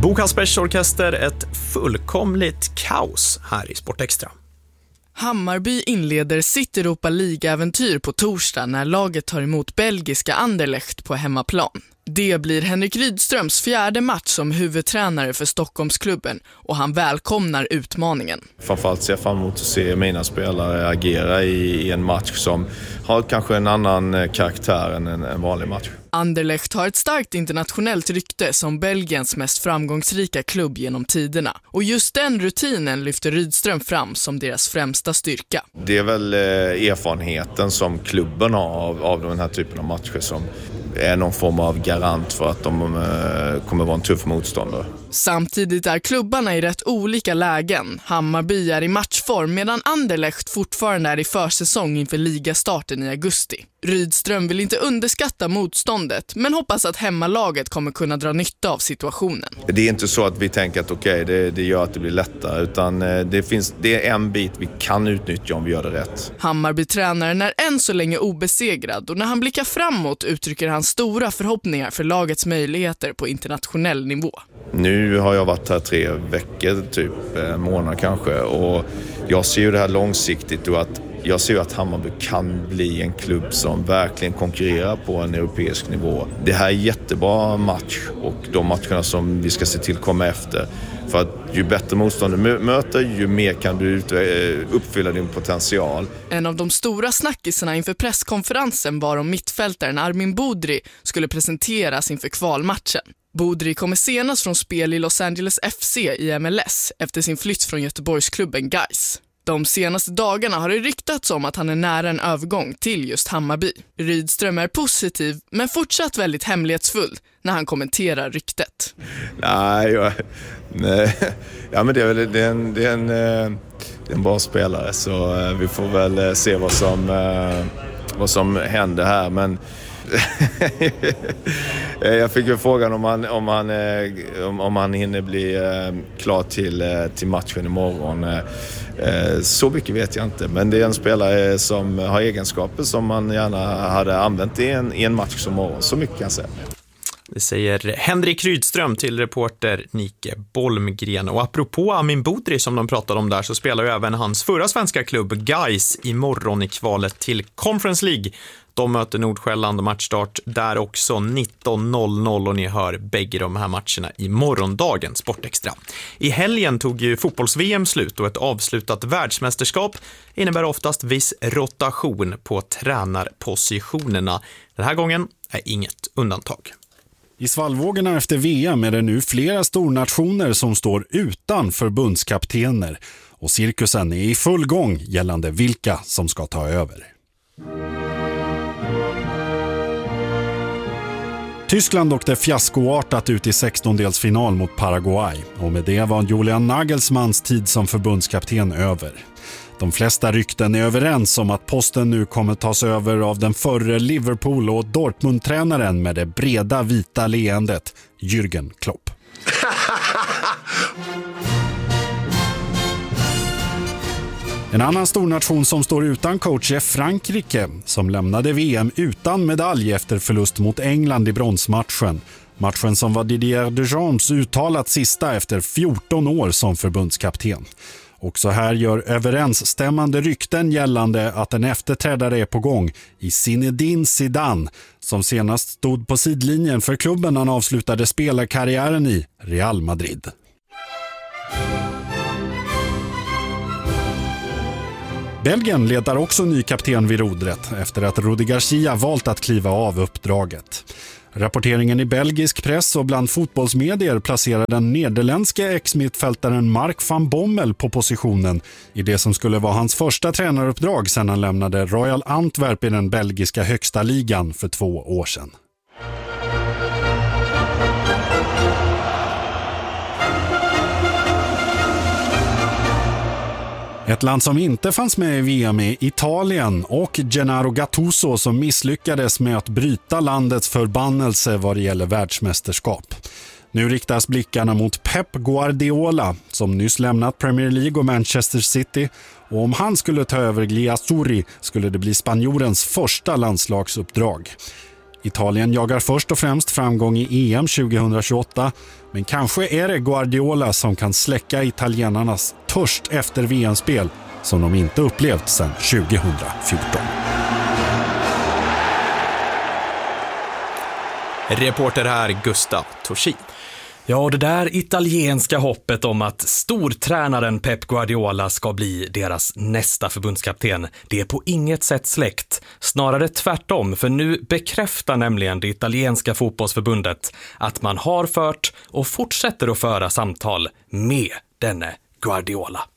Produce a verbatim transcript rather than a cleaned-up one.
Bo Kaspers Orkester, ett fullkomligt kaos här i Sportextra. Hammarby inleder sitt Europa League-äventyr på torsdag när laget tar emot belgiska Anderlecht på hemmaplan. Det blir Henrik Rydströms fjärde match som huvudtränare för Stockholmsklubben och han välkomnar utmaningen. Framförallt ser jag fram emot att se mina spelare agera i, i en match som har kanske en annan karaktär än en, en vanlig match. Anderlecht har ett starkt internationellt rykte som Belgiens mest framgångsrika klubb genom tiderna. Och just den rutinen lyfter Rydström fram som deras främsta styrka. Det är väl erfarenheten som klubben har av, av den här typen av matcher som är någon form av garant för att de uh, kommer vara en tuff motståndare. Samtidigt är klubbarna i rätt olika lägen. Hammarby är i matchform medan Anderlecht fortfarande är i försäsong inför ligastarten i augusti. Rydström vill inte underskatta motståndet men hoppas att hemmalaget kommer kunna dra nytta av situationen. Det är inte så att vi tänker att okej, okay, det, det gör att det blir lättare utan det, finns, det är en bit vi kan utnyttja om vi gör det rätt. Hammarby-tränaren är än så länge obesegrad och när han blickar framåt uttrycker han stora förhoppningar för lagets möjligheter på internationell nivå. Nu har jag varit här tre veckor, typ en månad kanske och jag ser ju det här långsiktigt och att jag ser ju att Hammarby kan bli en klubb som verkligen konkurrerar på en europeisk nivå. Det här är en jättebra match och de matcherna som vi ska se till komma efter. För att ju bättre motstånd du möter, ju mer kan du uppfylla din potential. En av de stora snackisarna inför presskonferensen var om mittfältaren Armin Bodri skulle presenteras inför kvalmatchen. Bodri kommer senast från spel i Los Angeles F C i M L S efter sin flytt från Göteborgsklubben Gais. De senaste dagarna har det ryktats om att han är nära en övergång till just Hammarby. Rydström är positiv men fortsatt väldigt hemlighetsfull när han kommenterar ryktet. Nej, jag, nej. Ja, men det är, det, är en, det, är en, det är en bra spelare så vi får väl se vad som, vad som händer här. Men jag fick ju frågan om han, om han, om, om han hinner bli klar till, till matchen imorgon. Så mycket vet jag inte, men det är en spelare som har egenskaper som man gärna hade använt i en, i en match som morgon. Så mycket kan jag säga. Det säger Henrik Rydström till reporter Nike Bolmgren. Och apropå Armin Bodri som de pratade om där så spelar ju även hans förra svenska klubb Gais imorgon i kvalet till Conference League. De möter Nordsjälland, matchstart där också nitton noll noll och ni hör bägge de här matcherna i morgondagens Sportextra. I helgen tog ju fotbolls-V M slut och ett avslutat världsmästerskap innebär oftast viss rotation på tränarpositionerna. Den här gången är inget undantag. I svallvågorna efter V M är det nu flera stornationer som står utan förbundskaptener och cirkusen är i full gång gällande vilka som ska ta över. Tyskland åkte fiaskoartat ut i sextondelsfinal mot Paraguay och med det var Julian Nagelsmanns tid som förbundskapten över. De flesta rykten är överens om att posten nu kommer tas över av den förre Liverpool- och Dortmund-tränaren med det breda vita leendet, Jürgen Klopp. En annan stor nation som står utan coach är Frankrike som lämnade V M utan medalj efter förlust mot England i bronsmatchen. Matchen som var Didier Deschamps uttalat sista efter fjorton år som förbundskapten. Också här gör överensstämmande rykten gällande att en efterträdare är på gång i Zinedine Zidane som senast stod på sidlinjen för klubben han avslutade spelarkarriären i Real Madrid. Belgien letar också ny kapten vid rodret efter att Rudi Garcia valt att kliva av uppdraget. Rapporteringen i belgisk press och bland fotbollsmedier placerar den nederländska ex-mittfältaren Mark van Bommel på positionen i det som skulle vara hans första tränaruppdrag sedan han lämnade Royal Antwerp i den belgiska högsta ligan för två år sedan. Ett land som inte fanns med i V M är Italien och Gennaro Gattuso som misslyckades med att bryta landets förbannelse vad det gäller världsmästerskap. Nu riktas blickarna mot Pep Guardiola som nyss lämnat Premier League och Manchester City och om han skulle ta över Gliazzurri skulle det bli spanjorens första landslagsuppdrag. Italien jagar först och främst framgång i E M tjugohundratjugoåtta, men kanske är det Guardiola som kan släcka italienarnas törst efter V M-spel som de inte upplevt sedan tjugohundrafjorton. Reporter här Gustav Torsin. Ja, och det där italienska hoppet om att stortränaren Pep Guardiola ska bli deras nästa förbundskapten, det är på inget sätt släckt. Snarare tvärtom, för nu bekräftar nämligen det italienska fotbollsförbundet att man har fört och fortsätter att föra samtal med denne Guardiola.